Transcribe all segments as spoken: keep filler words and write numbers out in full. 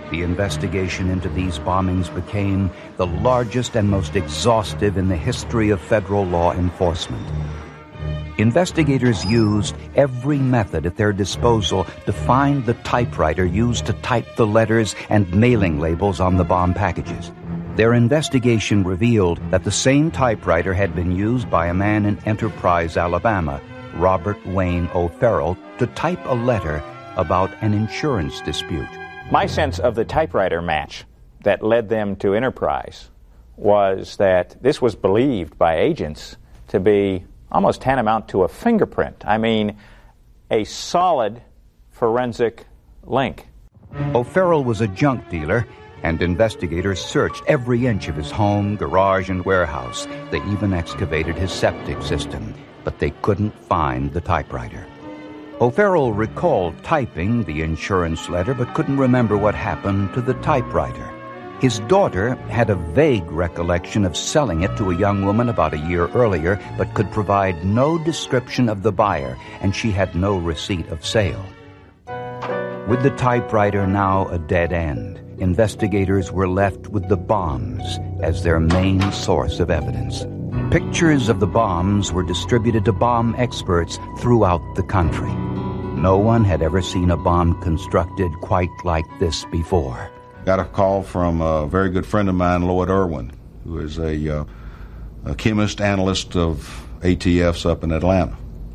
The investigation into these bombings became the largest and most exhaustive in the history of federal law enforcement. Investigators used every method at their disposal to find the typewriter used to type the letters and mailing labels on the bomb packages. Their investigation revealed that the same typewriter had been used by a man in Enterprise, Alabama, Robert Wayne O'Farrell, to type a letter about an insurance dispute. My sense of the typewriter match that led them to Enterprise was that this was believed by agents to be almost tantamount to a fingerprint. I mean, a solid forensic link. O'Farrell was a junk dealer, and investigators searched every inch of his home, garage, and warehouse. They even excavated his septic system, but they couldn't find the typewriter. O'Farrell recalled typing the insurance letter but couldn't remember what happened to the typewriter. His daughter had a vague recollection of selling it to a young woman about a year earlier, but could provide no description of the buyer, and she had no receipt of sale. With the typewriter now a dead end, investigators were left with the bombs as their main source of evidence. Pictures of the bombs were distributed to bomb experts throughout the country. No one had ever seen a bomb constructed quite like this before. Got a call from a very good friend of mine, Lloyd Irwin, who is a, uh, a chemist analyst of A T Fs up in Atlanta.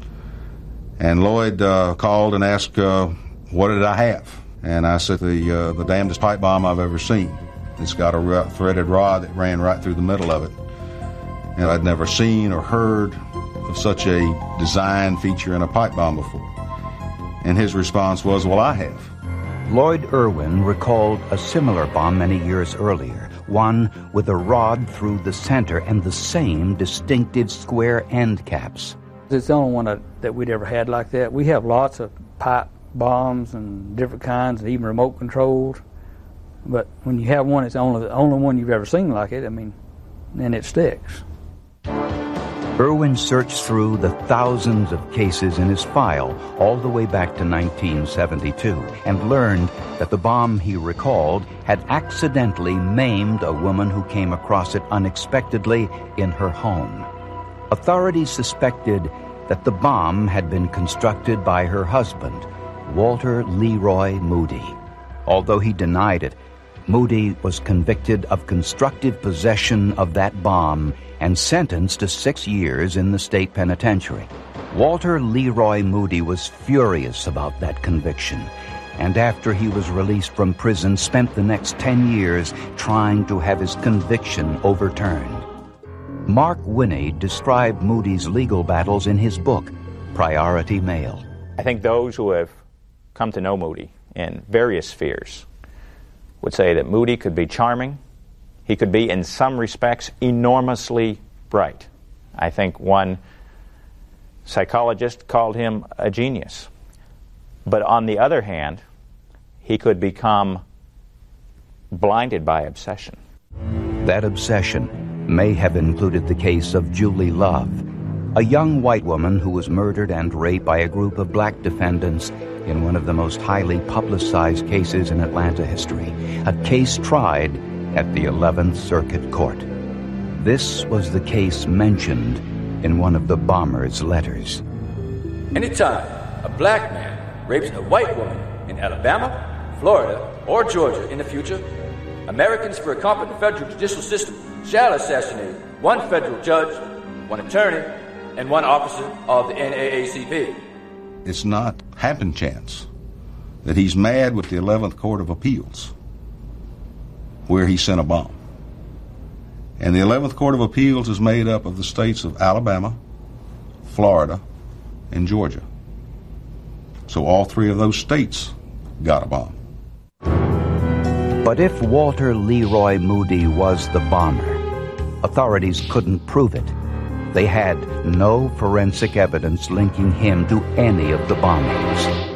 And Lloyd uh, called and asked, uh, what did I have? And I said, the uh, the damnedest pipe bomb I've ever seen. It's got a threaded rod that ran right through the middle of it. And I'd never seen or heard of such a design feature in a pipe bomb before. And his response was, well, I have. Lloyd Irwin recalled a similar bomb many years earlier, one with a rod through the center and the same distinctive square end caps. It's the only one that, that we'd ever had like that. We have lots of pipe bombs and different kinds, and even remote controlled. But when you have one, it's only the only one you've ever seen like it. I mean, and it sticks. Irwin searched through the thousands of cases in his file all the way back to nineteen seventy-two and learned that the bomb he recalled had accidentally maimed a woman who came across it unexpectedly in her home. Authorities suspected that the bomb had been constructed by her husband, Walter Leroy Moody. Although he denied it, Moody was convicted of constructive possession of that bomb and sentenced to six years in the state penitentiary. Walter Leroy Moody was furious about that conviction, and after he was released from prison, spent the next ten years trying to have his conviction overturned. Mark Winnie described Moody's legal battles in his book, Priority Mail. I think those who have come to know Moody in various spheres would say that Moody could be charming. He could be, in some respects, enormously bright. I think one psychologist called him a genius. But on the other hand, he could become blinded by obsession. That obsession may have included the case of Julie Love, a young white woman who was murdered and raped by a group of black defendants in one of the most highly publicized cases in Atlanta history, a case tried at the eleventh Circuit Court. This was the case mentioned in one of the bomber's letters. Anytime a black man rapes a white woman in Alabama, Florida, or Georgia in the future, Americans for a competent federal judicial system shall assassinate one federal judge, one attorney, and one officer of the N double A C P. It's not happen chance that he's mad with the eleventh Court of Appeals, where he sent a bomb. And the eleventh Court of Appeals is made up of the states of Alabama, Florida, and Georgia. So all three of those states got a bomb. But if Walter Leroy Moody was the bomber, authorities couldn't prove it. They had no forensic evidence linking him to any of the bombings.